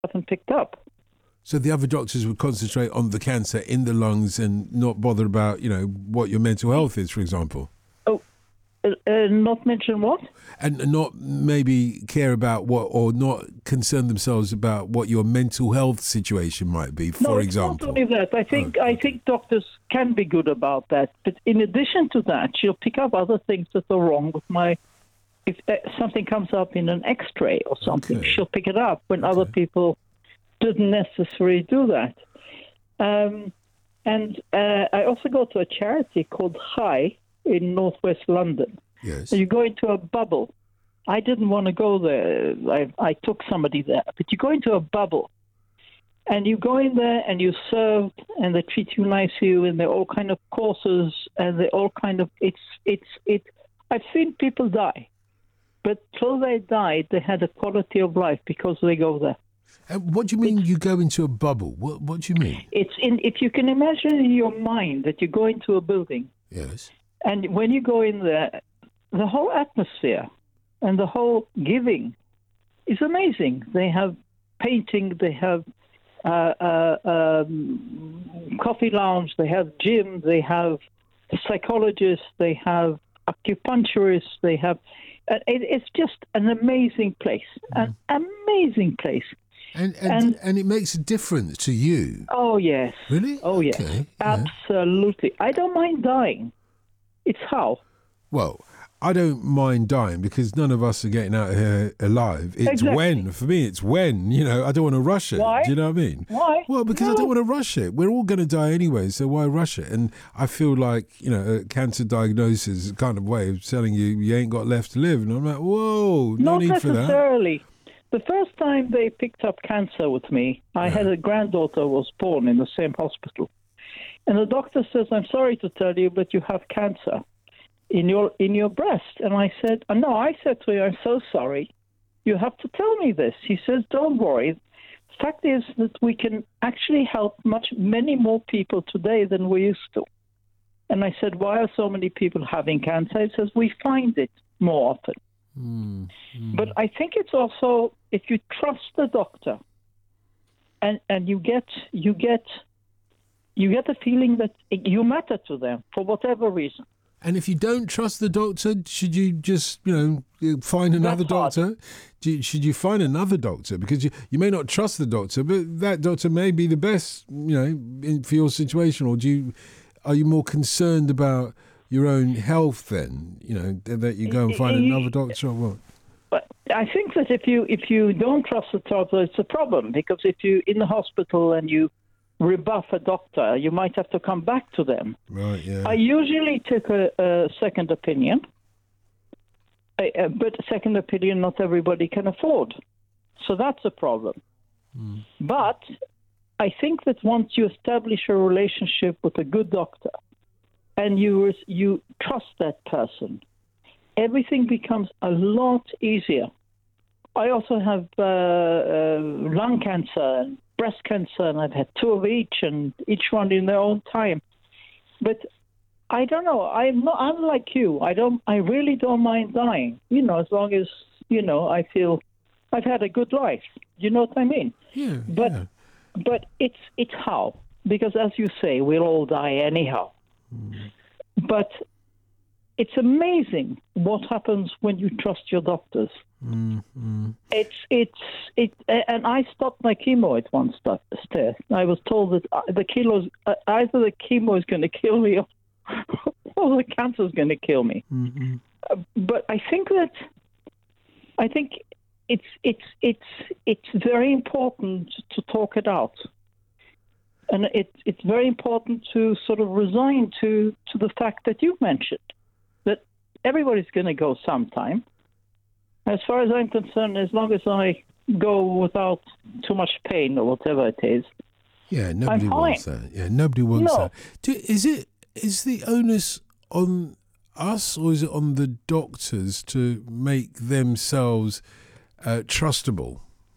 haven't picked up. So the other doctors would concentrate on the cancer in the lungs and not bother about, what your mental health is, for example. Oh, not mention what? And not maybe care about or not concern themselves about what your mental health situation might be, for example. No, it's not only that. I think doctors can be good about that. But in addition to that, she'll pick up other things that are wrong with my... If something comes up in an X-ray or something, she'll pick it up when other people didn't necessarily do that. And I also go to a charity called High in northwest London. Yes. So you go into a bubble. I didn't want to go there. I took somebody there. But you go into a bubble. And you go in there and you serve and they treat you nicely and they're all kind of courses and they're all kind of... I've seen people die. But till they died, they had a quality of life because they go there. What do you mean you go into a bubble? What do you mean? If you can imagine in your mind that you go into a building. Yes. And when you go in there, the whole atmosphere and the whole giving is amazing. They have painting, they have coffee lounge, they have gym, they have psychologists, they have acupuncturists, they have... it's just an amazing place, an amazing place. And it makes a difference to you. Oh, yes. Really? Oh, yes. Okay. Absolutely. I don't mind dying. It's how. Well, I don't mind dying because none of us are getting out of here alive. It's exactly. when. For me, it's when. I don't want to rush it. Why? Do you know what I mean? Why? Well, because I don't want to rush it. We're all going to die anyway, so why rush it? And I feel like, a cancer diagnosis is kind of way of telling you ain't got left to live. And I'm like, whoa, no need for that. Not necessarily. The first time they picked up cancer with me, I had a granddaughter who was born in the same hospital. And the doctor says, I'm sorry to tell you, but you have cancer in your breast. And I said, no, I said to her, I'm so sorry. You have to tell me this. He says, don't worry. The fact is that we can actually help many more people today than we used to. And I said, why are so many people having cancer? He says, we find it more often. But I think it's also, if you trust the doctor and you get the feeling that you matter to them for whatever reason. And if you don't trust the doctor, should you just, find another doctor? Should you find another doctor? Because you may not trust the doctor, but that doctor may be the best, for your situation. Or are you more concerned about your own health then, that you go and find another doctor or what? But I think that if you don't trust the doctor, it's a problem, because if you're in the hospital and you rebuff a doctor, you might have to come back to them. Right, yeah. I usually take a second opinion, but a second opinion not everybody can afford. So that's a problem. But I think that once you establish a relationship with a good doctor and you trust that person, everything becomes a lot easier. I also have lung cancer and breast cancer, and I've had 2 of each, and each one in their own time. But I don't know. I'm like you. I really don't mind dying. As long as I feel I've had a good life. You know what I mean? Yeah. But it's how, because as you say, we'll all die anyhow. But it's amazing what happens when you trust your doctors. And I stopped my chemo at one step. I was told that either the chemo is going to kill me or the cancer is going to kill me. But I think it's very important to talk it out. And it's very important to sort of resign to the fact that you mentioned, that everybody's going to go sometime. As far as I'm concerned, as long as I go without too much pain or whatever it is, yeah, nobody wants that. Yeah, nobody wants that. Is the onus on us, or is it on the doctors to make themselves trustable?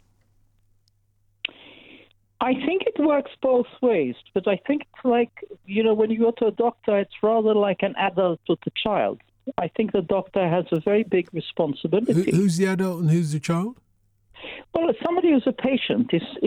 I think it works both ways, but I think it's like, when you go to a doctor, it's rather like an adult with a child. I think the doctor has a very big responsibility. Who's the adult and who's the child? Well, somebody who's a patient is